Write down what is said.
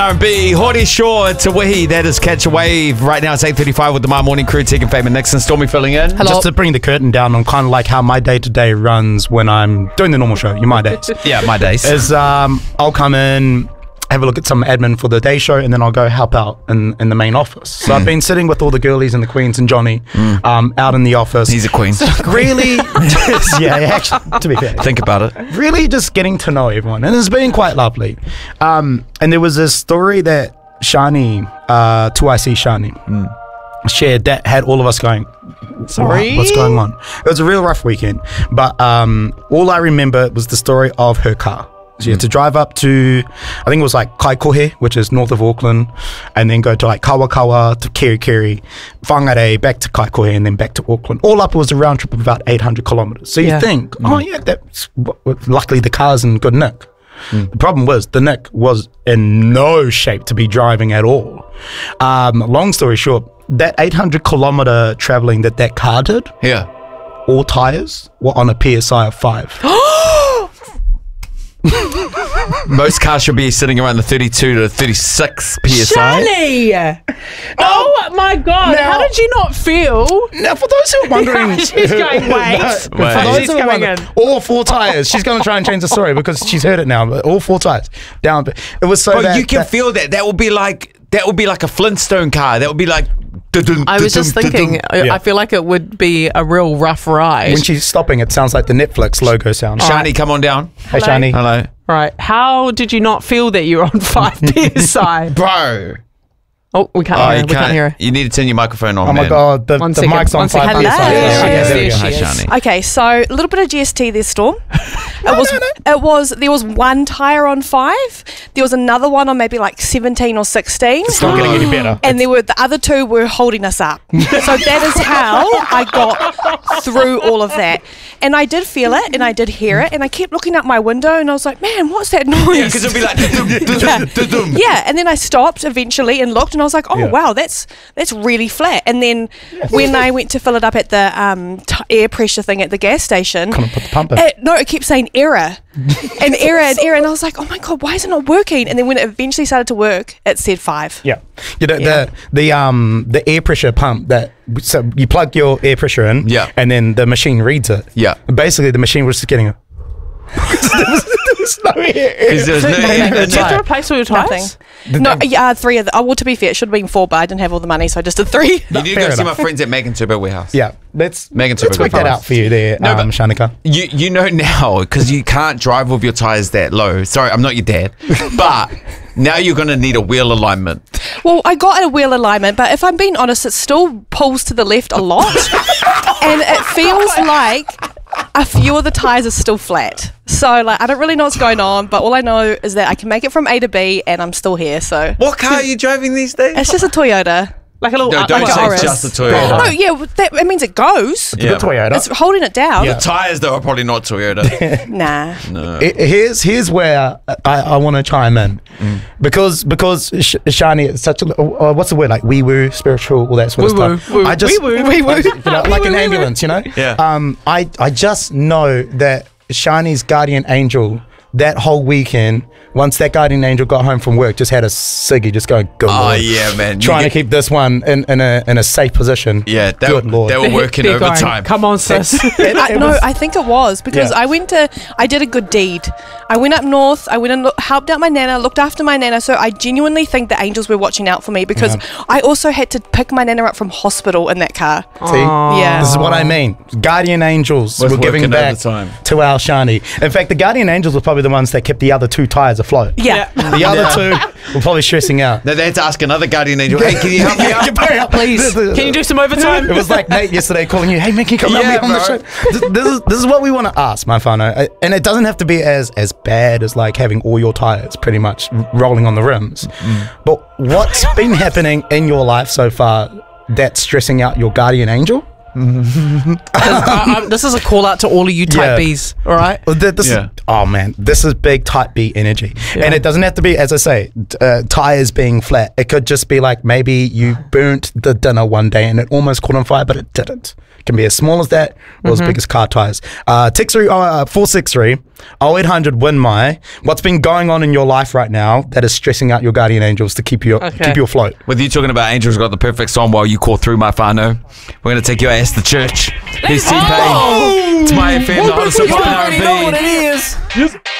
R&B, Horty Shaw to Wihi. That is Catch a Wave. Right now it's 8:35 with the My Morning Crew. Tegan, Fame and Nixon. Stormy filling in. Hello. Just to bring the curtain down on kind of like how my day-to-day runs when I'm doing the normal show. My days. Yeah, my days. Is I'll come in, have a look at some admin for the day show, and then I'll go help out in the main office. So I've been sitting with all the girlies and the queens and Johnny out in the office. He's a queen. Really, actually, to be fair. Think about it. Really just getting to know everyone. And it's been quite lovely. And there was a story that Shani, 2IC Shani, shared that had all of us going, sorry, what's going on? It was a real rough weekend. But all I remember was the story of her car. She had to drive up to, I think it was like Kaikohe, which is north of Auckland, and then go to like Kawakawa to Kerikeri, Whangarei, back to Kaikohe, and then back to Auckland. All up, it was a round trip of about 800 kilometres. So you think, that's luckily the car's in good nick. The problem was the nick was in no shape to be driving at all. Long story short, that 800 kilometre travelling that car did, all tyres were on a PSI of 5. Most cars should be sitting around the 32 to 36 PSI. Shani! Oh my God! Now, how did you not feel? Now, for those who are wondering, She's going, wait. For those who are wondering, all 4 tyres. She's going to try and change the story because she's heard it now. But all 4 tyres down. It was so. Bro, you can feel that. That would be like a Flintstone car. That would be like. I was just thinking, I feel like it would be a real rough ride. When she's stopping, it sounds like the Netflix logo sound. Shani, come on down. Hey, Shani. Hello. Right. How did you not feel that you were on 5 PSI? Bro. Oh, we can't hear her. We can't hear her. You need to turn your microphone on, Oh my God, the mic's on 5 Hello. PSI. There Hi, she is. Shani. Okay, so a little bit of GST this storm. There was one tyre on 5. There was another one on maybe like 17 or 16. It's not getting any better. And the other 2 were holding us up. So that is how I got through all of that. And I did feel it and I did hear it and I kept looking out my window and I was like, man, what's that noise? Yeah, because it'll be like. Yeah, and then I stopped eventually and looked and I was like, oh wow, that's really flat. And then when I went to fill it up at the air pressure thing at the gas station, Couldn't put the pump in. it kept saying error and error and error, and I was like, oh my God, why is it not working? And then when it eventually started to work, it said 5. Yeah, you know, the air pressure pump so you plug your air pressure in, and then the machine reads it. Yeah, basically the machine was just getting a. There's no air. Did you have to replace all your tyres? No, 3 of them. Well, to be fair, it should have been 4, but I didn't have all the money, so I just did 3. You need to go see my friends at Megan Turbo Warehouse. Yeah, let's Megan work that out for you there, Shanika. You know now, because you can't drive with your tyres that low. Sorry, I'm not your dad. But now you're going to need a wheel alignment. Well, I got a wheel alignment, but if I'm being honest, it still pulls to the left a lot. And it feels like a few of the tyres are still flat. So like I don't really know what's going on, but all I know is that I can make it from A to B and I'm still here. So what car are you driving these days? It's just a Toyota. Like a little No, don't like say Auris. just a Toyota. No, yeah, it means it goes. It's a Toyota. It's holding it down. The tyres though are probably not Toyota. Nah. No. Here's where I want to chime in because Shani is such a what's the word, like wee woo, spiritual, all that sort of stuff. I just like an ambulance, you know. Yeah. I just know that Shani's guardian angel that whole weekend, once that guardian angel got home from work, just had a ciggy, just going, good Lord. Yeah, man. Trying to keep this one in a safe position. Yeah, good Lord. They were working overtime. Come on, sis. I think it was because I did a good deed. I went up north, I went and helped out my nana, looked after my nana, so I genuinely think the angels were watching out for me because I also had to pick my nana up from hospital in that car. See? Yeah. This is what I mean. Guardian angels were giving back to our Shani. In fact, the guardian angels were probably the ones that kept the other 2 tyres afloat. Yeah. The other 2 were probably stressing out. They had to ask another guardian angel, hey, can you help me out? Please. Can you do some overtime? It was like Nate yesterday calling you, hey man, can you come help me on the show? This is what we want to ask, my whānau. And it doesn't have to be as bad as like having all your tyres pretty much rolling on the rims. But what's been happening in your life so far that's stressing out your guardian angel? This is a call out to all of you type Bs, all right? Oh man, this is big type B energy. And it doesn't have to be, as I say, tires being flat. It could just be like maybe you burnt the dinner one day and it almost caught on fire, but it didn't. It can be as small as that or as big as car tires. Text 463 0800 Win My. What's been going on in your life right now that is stressing out your guardian angels to keep you afloat? With you talking about angels got the perfect song while you call through my whānau. We're going to take your ass to church. Here's T-Pain. It's my FM, the hottest of R&B. You already know what it is.